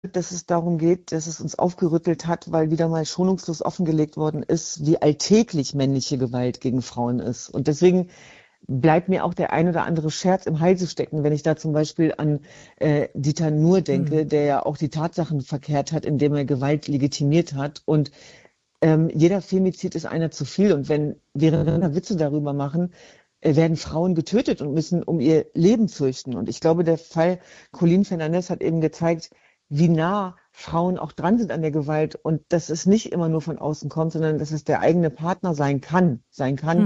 dass es darum geht, dass es uns aufgerüttelt hat, weil wieder mal schonungslos offengelegt worden ist, wie alltäglich männliche Gewalt gegen Frauen ist. Und deswegen bleibt mir auch der ein oder andere Scherz im Halse stecken, wenn ich da zum Beispiel an Dieter Nuhr denke, der ja auch die Tatsachen verkehrt hat, indem er Gewalt legitimiert hat. Und jeder Femizid ist einer zu viel. Und wenn wir Witze darüber machen, werden Frauen getötet und müssen um ihr Leben fürchten. Und ich glaube, der Fall Colleen Fernandez hat eben gezeigt, wie nah Frauen auch dran sind an der Gewalt und dass es nicht immer nur von außen kommt, sondern dass es der eigene Partner sein kann,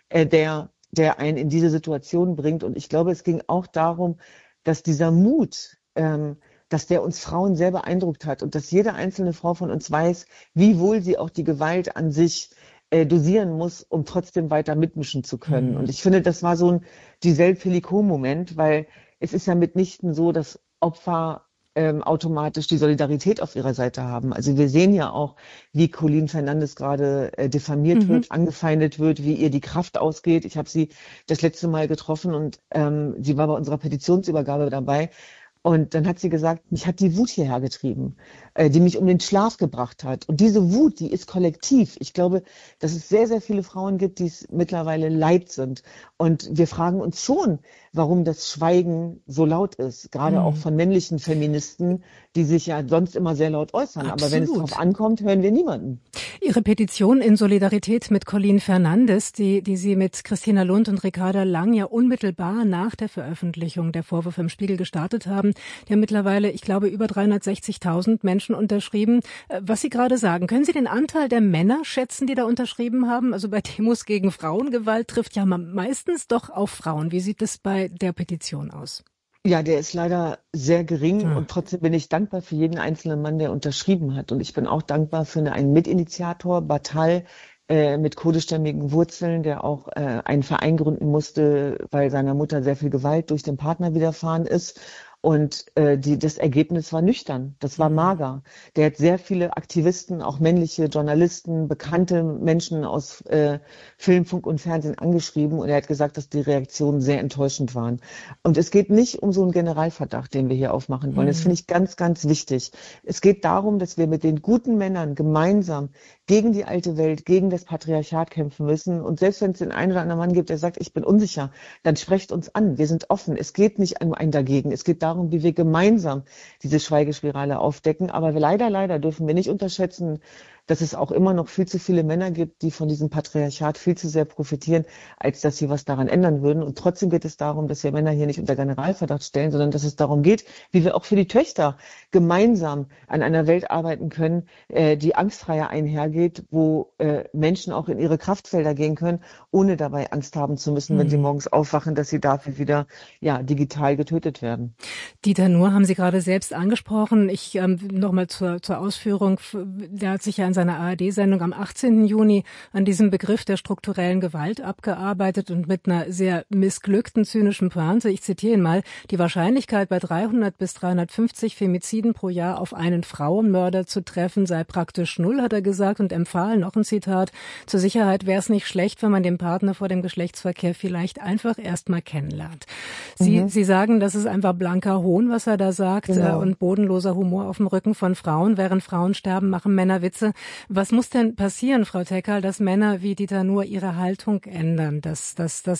der einen in diese Situation bringt. Und ich glaube, es ging auch darum, dass dieser Mut, dass der uns Frauen sehr beeindruckt hat und dass jede einzelne Frau von uns weiß, wie wohl sie auch die Gewalt an sich dosieren muss, um trotzdem weiter mitmischen zu können. Und ich finde, das war so ein Giselle Pelicot-Moment, weil es ist ja mitnichten so, dass Opfer automatisch die Solidarität auf ihrer Seite haben. Also wir sehen ja auch, wie Colleen Fernandez gerade diffamiert wird, angefeindet wird, wie ihr die Kraft ausgeht. Ich habe sie das letzte Mal getroffen und sie war bei unserer Petitionsübergabe dabei. Und dann hat sie gesagt, mich hat die Wut hierher getrieben, die mich um den Schlaf gebracht hat. Und diese Wut, die ist kollektiv. Ich glaube, dass es sehr, sehr viele Frauen gibt, die es mittlerweile leid sind. Und wir fragen uns schon, warum das Schweigen so laut ist. Gerade auch von männlichen Feministen, die sich ja sonst immer sehr laut äußern. Absolut. Aber wenn es drauf ankommt, hören wir niemanden. Ihre Petition in Solidarität mit Colleen Fernandez, die Sie mit Christina Lund und Ricarda Lang ja unmittelbar nach der Veröffentlichung der Vorwürfe im Spiegel gestartet haben, die haben mittlerweile, ich glaube, über 360.000 Menschen unterschrieben. Was Sie gerade sagen, können Sie den Anteil der Männer schätzen, die da unterschrieben haben? Also bei Demos gegen Frauengewalt trifft ja meistens doch auf Frauen. Wie sieht es bei der Petition aus? Ja, der ist leider sehr gering und trotzdem bin ich dankbar für jeden einzelnen Mann, der unterschrieben hat. Und ich bin auch dankbar für einen Mitinitiator, Batal, mit kurdischstämmigen Wurzeln, der auch einen Verein gründen musste, weil seiner Mutter sehr viel Gewalt durch den Partner widerfahren ist. Und das Ergebnis war nüchtern, das war mager. Der hat sehr viele Aktivisten, auch männliche Journalisten, bekannte Menschen aus Film, Funk und Fernsehen angeschrieben und er hat gesagt, dass die Reaktionen sehr enttäuschend waren. Und es geht nicht um so einen Generalverdacht, den wir hier aufmachen wollen. Das finde ich ganz, ganz wichtig. Es geht darum, dass wir mit den guten Männern gemeinsam gegen die alte Welt, gegen das Patriarchat kämpfen müssen. Und selbst wenn es den einen oder anderen Mann gibt, der sagt, ich bin unsicher, dann sprecht uns an. Wir sind offen. Es geht nicht um ein Dagegen. Es geht darum, wie wir gemeinsam diese Schweigespirale aufdecken. Aber leider dürfen wir nicht unterschätzen, dass es auch immer noch viel zu viele Männer gibt, die von diesem Patriarchat viel zu sehr profitieren, als dass sie was daran ändern würden. Und trotzdem geht es darum, dass wir Männer hier nicht unter Generalverdacht stellen, sondern dass es darum geht, wie wir auch für die Töchter gemeinsam an einer Welt arbeiten können, die angstfreier einhergeht, wo Menschen auch in ihre Kraftfelder gehen können, ohne dabei Angst haben zu müssen, wenn sie morgens aufwachen, dass sie dafür wieder digital getötet werden. Dieter Nuhr haben Sie gerade selbst angesprochen. Ich nochmal zur Ausführung. Der hat sich ja in seiner ARD-Sendung am 18. Juni an diesem Begriff der strukturellen Gewalt abgearbeitet und mit einer sehr missglückten, zynischen Pointe. Ich zitiere ihn mal. Die Wahrscheinlichkeit, bei 300 bis 350 Femiziden pro Jahr auf einen Frauenmörder zu treffen, sei praktisch null, hat er gesagt und empfahl, noch ein Zitat, zur Sicherheit wäre es nicht schlecht, wenn man den Partner vor dem Geschlechtsverkehr vielleicht einfach erst mal kennenlernt. Sie sagen, das ist einfach blanker Hohn, was er da sagt, und bodenloser Humor auf dem Rücken von Frauen. Während Frauen sterben, machen Männer Witze. Was muss denn passieren, Frau Teckerl, dass Männer wie Dieter Nuhr ihre Haltung ändern, dass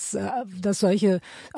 solche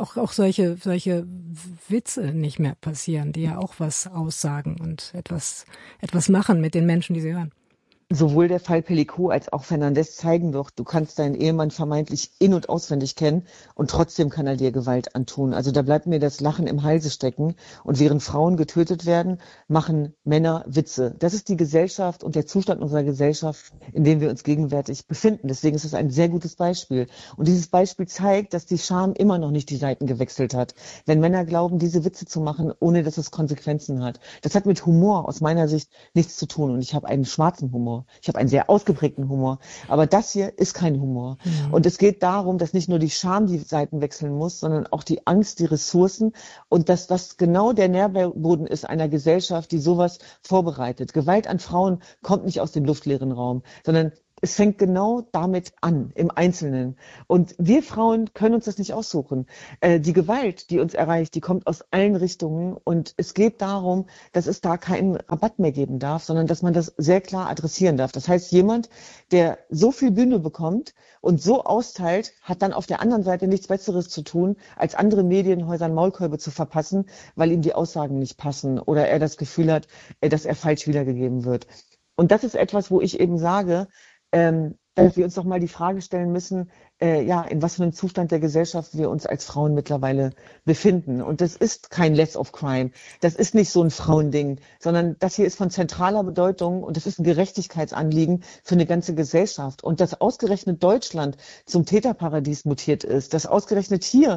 Witze nicht mehr passieren, die ja auch was aussagen und etwas machen mit den Menschen, die sie hören? Sowohl der Fall Pelicot als auch Fernandez zeigen wird, du kannst deinen Ehemann vermeintlich in- und auswendig kennen und trotzdem kann er dir Gewalt antun. Also da bleibt mir das Lachen im Halse stecken. Und während Frauen getötet werden, machen Männer Witze. Das ist die Gesellschaft und der Zustand unserer Gesellschaft, in dem wir uns gegenwärtig befinden. Deswegen ist es ein sehr gutes Beispiel. Und dieses Beispiel zeigt, dass die Scham immer noch nicht die Seiten gewechselt hat. Wenn Männer glauben, diese Witze zu machen, ohne dass es Konsequenzen hat. Das hat mit Humor aus meiner Sicht nichts zu tun. Und ich habe einen schwarzen Humor. Ich habe einen sehr ausgeprägten Humor. Aber das hier ist kein Humor. Und es geht darum, dass nicht nur die Scham die Seiten wechseln muss, sondern auch die Angst, die Ressourcen und dass das genau der Nährboden ist einer Gesellschaft, die sowas vorbereitet. Gewalt an Frauen kommt nicht aus dem luftleeren Raum, sondern Es fängt genau damit an, im Einzelnen. Und wir Frauen können uns das nicht aussuchen. Die Gewalt, die uns erreicht, die kommt aus allen Richtungen. Und es geht darum, dass es da keinen Rabatt mehr geben darf, sondern dass man das sehr klar adressieren darf. Das heißt, jemand, der so viel Bühne bekommt und so austeilt, hat dann auf der anderen Seite nichts Besseres zu tun, als andere Medienhäusern Maulkolbe zu verpassen, weil ihm die Aussagen nicht passen oder er das Gefühl hat, dass er falsch wiedergegeben wird. Und das ist etwas, wo ich eben sage, dass wir uns doch mal die Frage stellen müssen, in was für einem Zustand der Gesellschaft wir uns als Frauen mittlerweile befinden. Und das ist kein Less of Crime. Das ist nicht so ein Frauending, sondern das hier ist von zentraler Bedeutung und das ist ein Gerechtigkeitsanliegen für eine ganze Gesellschaft. Und dass ausgerechnet Deutschland zum Täterparadies mutiert ist, dass ausgerechnet hier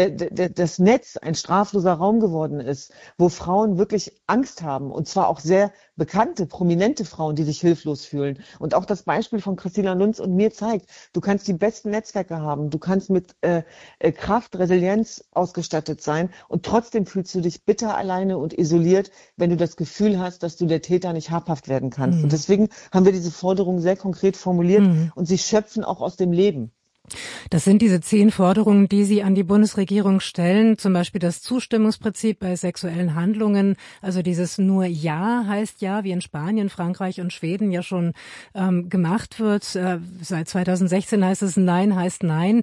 das Netz ein strafloser Raum geworden ist, wo Frauen wirklich Angst haben, und zwar auch sehr bekannte, prominente Frauen, die sich hilflos fühlen. Und auch das Beispiel von Christina Lunz und mir zeigt, du kannst die besten Netzwerke haben, du kannst mit Kraft, Resilienz ausgestattet sein und trotzdem fühlst du dich bitter alleine und isoliert, wenn du das Gefühl hast, dass du der Täter nicht habhaft werden kannst. Und deswegen haben wir diese Forderungen sehr konkret formuliert und sie schöpfen auch aus dem Leben. Das sind diese 10 Forderungen, die Sie an die Bundesregierung stellen, zum Beispiel das Zustimmungsprinzip bei sexuellen Handlungen, also dieses nur Ja heißt Ja, wie in Spanien, Frankreich und Schweden ja schon gemacht wird. Seit 2016 heißt es Nein heißt Nein.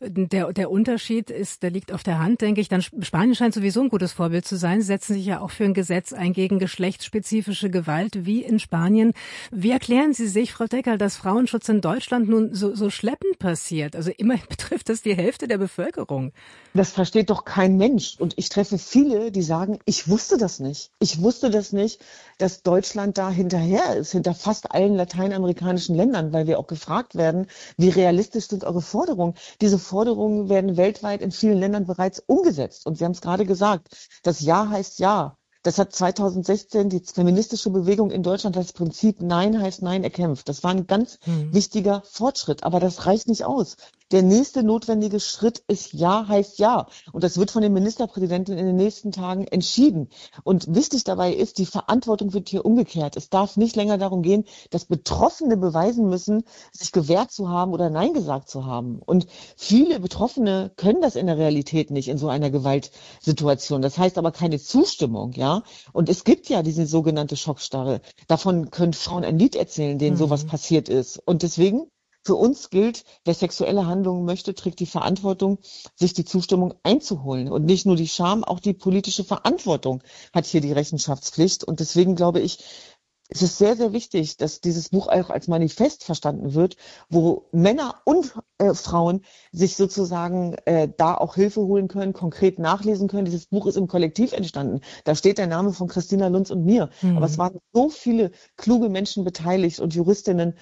Der Unterschied ist, der liegt auf der Hand, denke ich. Dann Spanien scheint sowieso ein gutes Vorbild zu sein. Sie setzen sich ja auch für ein Gesetz ein gegen geschlechtsspezifische Gewalt, wie in Spanien. Wie erklären Sie sich, Frau Deckerl, dass Frauenschutz in Deutschland nun so schleppend passiert? Also immerhin betrifft das die Hälfte der Bevölkerung. Das versteht doch kein Mensch. Und ich treffe viele, die sagen, ich wusste das nicht. Ich wusste das nicht, dass Deutschland da hinterher ist, hinter fast allen lateinamerikanischen Ländern, weil wir auch gefragt werden, wie realistisch sind eure Forderungen? Diese Forderungen werden weltweit in vielen Ländern bereits umgesetzt. Und Sie haben es gerade gesagt, das Ja heißt Ja. Das hat 2016 die feministische Bewegung in Deutschland das Prinzip Nein heißt Nein erkämpft. Das war ein ganz wichtiger Fortschritt, aber das reicht nicht aus. Der nächste notwendige Schritt ist Ja heißt Ja. Und das wird von den Ministerpräsidenten in den nächsten Tagen entschieden. Und wichtig dabei ist, die Verantwortung wird hier umgekehrt. Es darf nicht länger darum gehen, dass Betroffene beweisen müssen, sich gewehrt zu haben oder Nein gesagt zu haben. Und viele Betroffene können das in der Realität nicht in so einer Gewaltsituation. Das heißt aber keine Zustimmung, ja. Und es gibt ja diese sogenannte Schockstarre. Davon können Frauen ein Lied erzählen, denen sowas passiert ist. Und deswegen für uns gilt, wer sexuelle Handlungen möchte, trägt die Verantwortung, sich die Zustimmung einzuholen. Und nicht nur die Scham, auch die politische Verantwortung hat hier die Rechenschaftspflicht. Und deswegen glaube ich, es ist sehr, sehr wichtig, dass dieses Buch auch als Manifest verstanden wird, wo Männer und Frauen sich sozusagen da auch Hilfe holen können, konkret nachlesen können. Dieses Buch ist im Kollektiv entstanden. Da steht der Name von Christina Lunz und mir. Aber es waren so viele kluge Menschen beteiligt und Juristinnen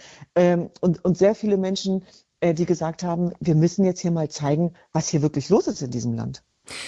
und sehr viele Menschen, die gesagt haben, wir müssen jetzt hier mal zeigen, was hier wirklich los ist in diesem Land.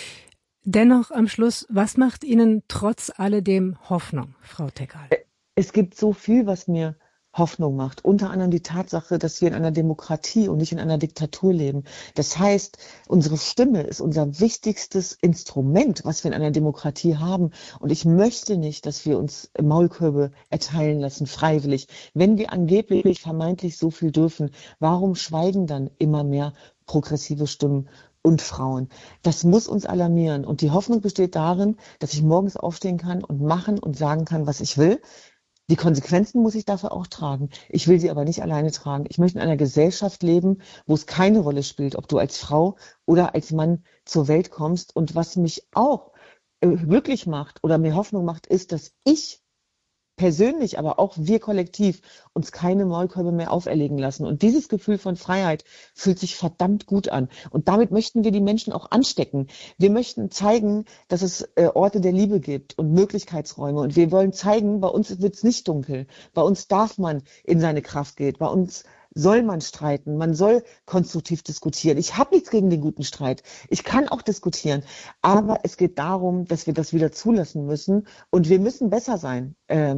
Dennoch am Schluss, was macht Ihnen trotz alledem Hoffnung, Frau Deckerl? Es gibt so viel, was mir Hoffnung macht. Unter anderem die Tatsache, dass wir in einer Demokratie und nicht in einer Diktatur leben. Das heißt, unsere Stimme ist unser wichtigstes Instrument, was wir in einer Demokratie haben. Und ich möchte nicht, dass wir uns Maulkörbe erteilen lassen, freiwillig. Wenn wir angeblich vermeintlich so viel dürfen, warum schweigen dann immer mehr progressive Stimmen und Frauen? Das muss uns alarmieren. Und die Hoffnung besteht darin, dass ich morgens aufstehen kann und machen und sagen kann, was ich will. Die Konsequenzen muss ich dafür auch tragen. Ich will sie aber nicht alleine tragen. Ich möchte in einer Gesellschaft leben, wo es keine Rolle spielt, ob du als Frau oder als Mann zur Welt kommst. Und was mich auch glücklich macht oder mir Hoffnung macht, ist, dass ich persönlich, aber auch wir kollektiv uns keine Maulkörbe mehr auferlegen lassen. Und dieses Gefühl von Freiheit fühlt sich verdammt gut an. Und damit möchten wir die Menschen auch anstecken. Wir möchten zeigen, dass es Orte der Liebe gibt und Möglichkeitsräume. Und wir wollen zeigen, bei uns wird es nicht dunkel. Bei uns darf man in seine Kraft gehen. Bei uns soll man streiten, man soll konstruktiv diskutieren. Ich habe nichts gegen den guten Streit. Ich kann auch diskutieren. Aber es geht darum, dass wir das wieder zulassen müssen und wir müssen besser sein.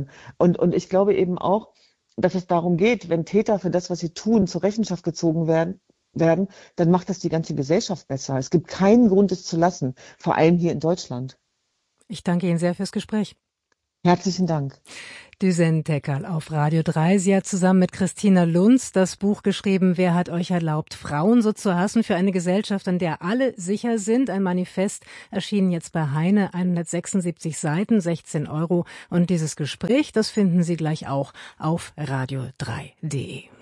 Und ich glaube eben auch, dass es darum geht, wenn Täter für das, was sie tun, zur Rechenschaft gezogen werden, dann macht das die ganze Gesellschaft besser. Es gibt keinen Grund, es zu lassen, vor allem hier in Deutschland. Ich danke Ihnen sehr fürs Gespräch. Herzlichen Dank. Düsen Tekal auf Radio 3. Sie hat zusammen mit Christina Lunz das Buch geschrieben, Wer hat euch erlaubt, Frauen so zu hassen, für eine Gesellschaft, an der alle sicher sind. Ein Manifest erschienen jetzt bei Heine, 176 Seiten, 16 €. Und dieses Gespräch, das finden Sie gleich auch auf radio3.de.